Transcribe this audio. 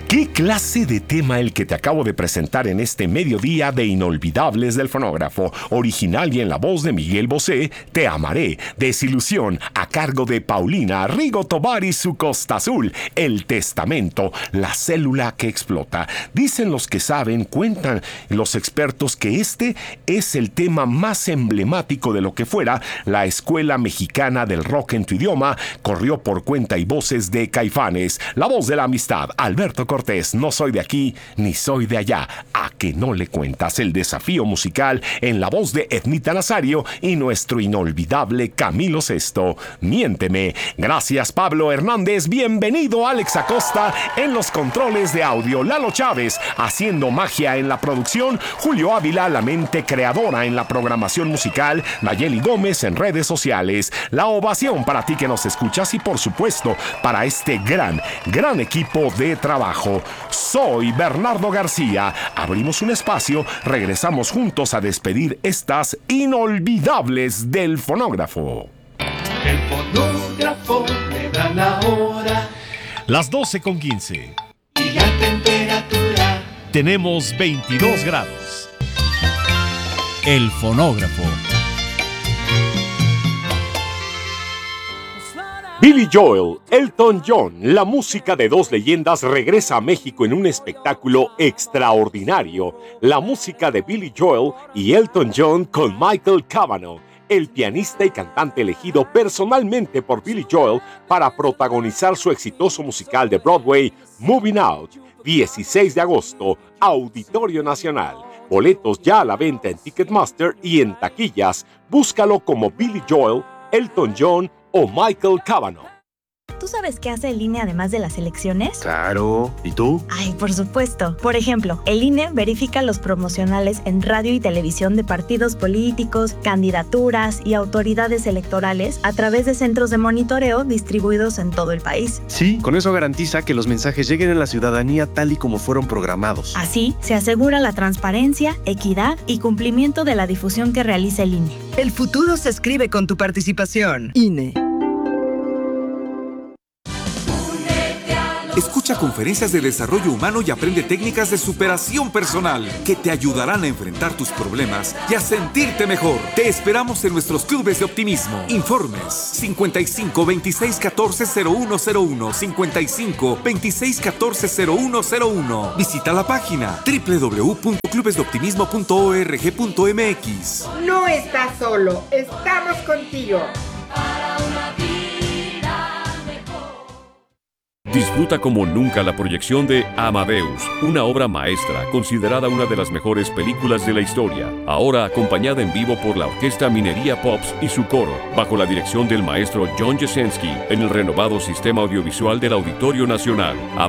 ¿Qué clase de tema el que te acabo de presentar en este mediodía de Inolvidables del Fonógrafo? Original y en la voz de Miguel Bosé, Te amaré, Desilusión, a cargo de Paulina Rigo Tobar y su Costa Azul, El Testamento, La célula que explota. Dicen los que saben, cuentan los expertos que este es el tema más emblemático de lo que fuera la Escuela Mexicana del Rock en tu idioma. Corrió por cuenta y voces de Caifanes, La Voz de la Amistad, Alberto Cortés, No soy de aquí ni soy de allá. ¿A que no le cuentas? El desafío musical en la voz de Ednita Nazario y nuestro inolvidable Camilo Sesto, Miénteme. Gracias Pablo Hernández, bienvenido Alex Acosta en los controles de audio, Lalo Chávez haciendo magia en la producción, Julio Ávila, la mente creadora en la programación musical, Nayeli Gómez en redes sociales. La ovación para ti que nos escuchas y por supuesto para este gran equipo de trabajo. Soy Bernardo García. Abrimos un espacio, regresamos juntos a despedir estas inolvidables del fonógrafo. El fonógrafo me da la hora. Las 12:15. Y la temperatura. Tenemos 22 grados. El fonógrafo. Billy Joel, Elton John, la música de dos leyendas regresa a México en un espectáculo extraordinario. La música de Billy Joel y Elton John con Michael Cavanaugh, el pianista y cantante elegido personalmente por Billy Joel para protagonizar su exitoso musical de Broadway, Moving Out. 16 de agosto, Auditorio Nacional. Boletos ya a la venta en Ticketmaster y en taquillas. Búscalo como Billy Joel, Elton John o Michael Cavanaugh. ¿Tú sabes qué hace el INE además de las elecciones? Claro. ¿Y tú? Ay, por supuesto. Por ejemplo, el INE verifica los promocionales en radio y televisión de partidos políticos, candidaturas y autoridades electorales a través de centros de monitoreo distribuidos en todo el país. Sí, con eso garantiza que los mensajes lleguen a la ciudadanía tal y como fueron programados. Así, se asegura la transparencia, equidad y cumplimiento de la difusión que realiza el INE. El futuro se escribe con tu participación. INE. Escucha conferencias de desarrollo humano y aprende técnicas de superación personal que te ayudarán a enfrentar tus problemas y a sentirte mejor. Te esperamos en nuestros clubes de optimismo. Informes 55 26 14 0101 55 26 14 0101. Visita la página www.clubesdeoptimismo.org.mx. No estás solo, estamos contigo. Disfruta como nunca la proyección de Amadeus, una obra maestra considerada una de las mejores películas de la historia, ahora acompañada en vivo por la Orquesta Minería Pops y su coro, bajo la dirección del maestro John Jasenski en el renovado sistema audiovisual del Auditorio Nacional.